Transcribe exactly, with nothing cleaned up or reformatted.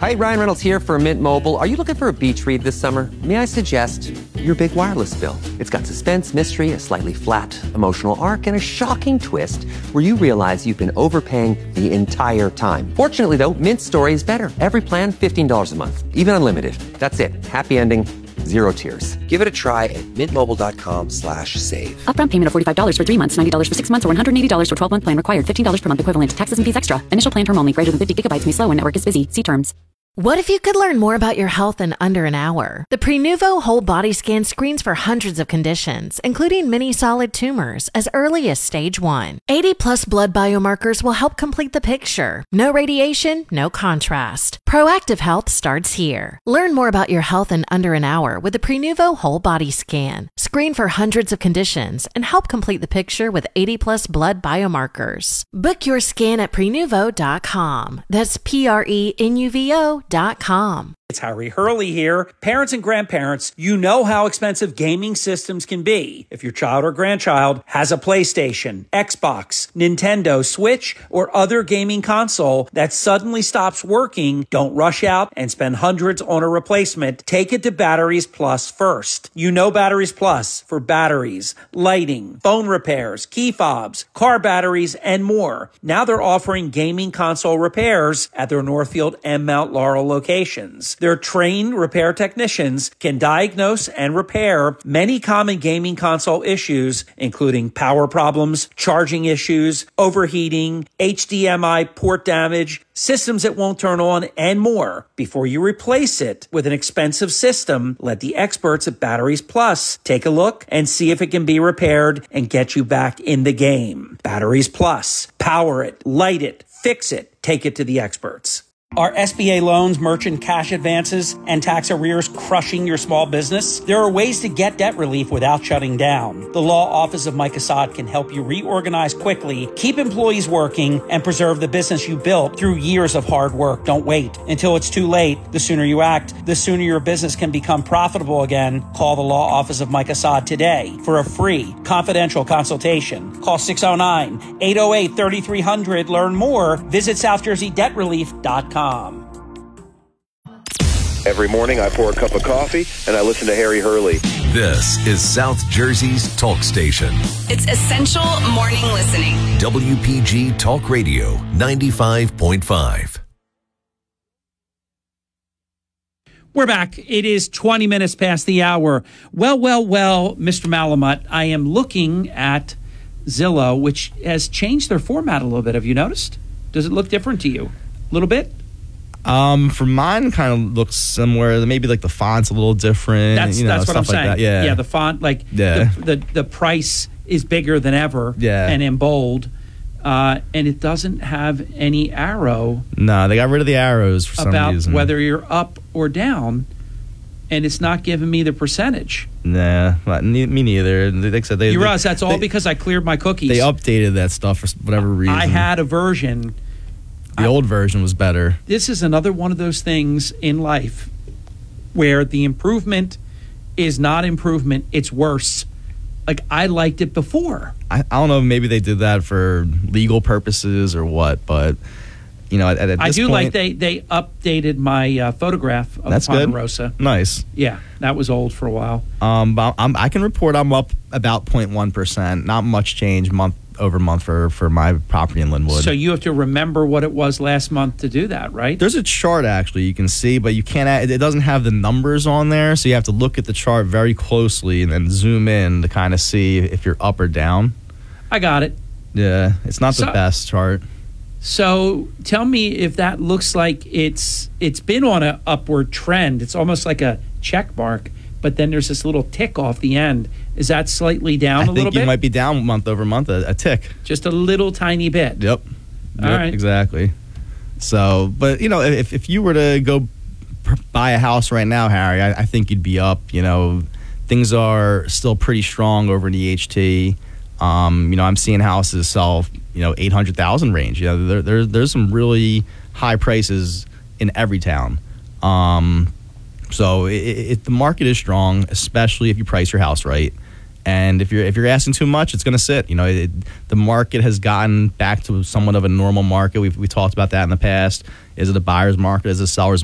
Hi, Ryan Reynolds here for Mint Mobile. Are you looking for a beach read this summer? May I suggest your big wireless bill? It's got suspense, mystery, a slightly flat emotional arc, and a shocking twist where you realize you've been overpaying the entire time. Fortunately, though, Mint's story is better. Every plan, fifteen dollars a month, even unlimited. That's it. Happy ending. Zero tears. Give it a try at mintmobile.com slash save. Upfront payment of forty-five dollars for three months, ninety dollars for six months, or one hundred eighty dollars for twelve-month plan required. fifteen dollars per month equivalent. Taxes and fees extra. Initial plan term only. Greater than fifty gigabytes may slow when network is busy. See terms. What if you could learn more about your health in under an hour? The Prenuvo Whole Body Scan screens for hundreds of conditions, including many solid tumors, as early as stage one. eighty plus blood biomarkers will help complete the picture. No radiation, no contrast. Proactive health starts here. Learn more about your health in under an hour with the Prenuvo Whole Body Scan. Screen for hundreds of conditions and help complete the picture with eighty plus blood biomarkers. Book your scan at prenuvo dot com. That's P R E N U V O dot com. It's Harry Hurley here. Parents and grandparents, you know how expensive gaming systems can be. If your child or grandchild has a PlayStation, Xbox, Nintendo, Switch, or other gaming console that suddenly stops working, don't rush out and spend hundreds on a replacement. Take it to Batteries Plus first. You know Batteries Plus for batteries, lighting, phone repairs, key fobs, car batteries, and more. Now they're offering gaming console repairs at their Northfield and Mount Laurel locations. Their trained repair technicians can diagnose and repair many common gaming console issues, including power problems, charging issues, overheating, H D M I port damage, systems that won't turn on, and more. Before you replace it with an expensive system, let the experts at Batteries Plus take a look and see if it can be repaired and get you back in the game. Batteries Plus. Power it, light it, fix it, take it to the experts. Are S B A loans, merchant cash advances, and tax arrears crushing your small business? There are ways to get debt relief without shutting down. The law office of Mike Assad can help you reorganize quickly, keep employees working, and preserve the business you built through years of hard work. Don't wait until it's too late. The sooner you act, the sooner your business can become profitable again. Call the law office of Mike Assad today for a free, confidential consultation. Call six oh nine, eight oh eight, thirty-three hundred. Learn more. Visit south jersey debt relief dot com. Every morning I pour a cup of coffee and I listen to Harry Hurley. This is South Jersey's talk station. It's essential morning listening. W P G Talk Radio ninety-five point five. We're back. It is twenty minutes past the hour. Well, well, well, Mister Malamut, I am looking at Zillow, which has changed their format a little bit. Have you noticed? Does it look different to you? A little bit? Um, for mine, kind of looks similar. Maybe like the font's a little different. That's you know, that's what I'm stuff saying. Like that. Yeah, yeah. The font, like yeah. the, the the price is bigger than ever. Yeah. And in bold, uh, and it doesn't have any arrow. No, they got rid of the arrows for some about reason. Whether you're up or down, and it's not giving me the percentage. Nah, me neither. Like I said, they. You they, realize that's all they, because I cleared my cookies. They updated that stuff for whatever reason. I had a version. The old version was better. This is another one of those things in life where the improvement is not improvement, it's worse. Like, I liked it before. I, I don't know, maybe they did that for legal purposes or what, but, you know, at, at this I do point, like they, they updated my uh, photograph of that's Ponderosa. Good. Nice. Yeah, that was old for a while. Um, but I'm, I can report I'm up about zero point one percent. Not much change month over month for, for my property in Linwood. So you have to remember what it was last month to do that, right? There's a chart actually you can see, but you can't add, it doesn't have the numbers on there, so you have to look at the chart very closely and then zoom in to kind of see if you're up or down. I got it. Yeah, it's not the so, best chart. So tell me if that looks like it's it's been on an upward trend. It's almost like a check mark, but then there's this little tick off the end. Is that slightly down I a little bit? I think you might be down month over month, a, a tick. Just a little tiny bit. Yep. All yep, right. Exactly. So, but, you know, if, if you were to go buy a house right now, Harry, I, I think you'd be up. You know, things are still pretty strong over in the H T. Um, you know, I'm seeing houses sell, you know, eight hundred thousand range. You know, there, there, there's some really high prices in every town. Um So it, it, the market is strong, especially if you price your house right. And if you're if you're asking too much, it's going to sit. You know, it, the market has gotten back to somewhat of a normal market. We've we talked about that in the past. Is it a buyer's market? Is it a seller's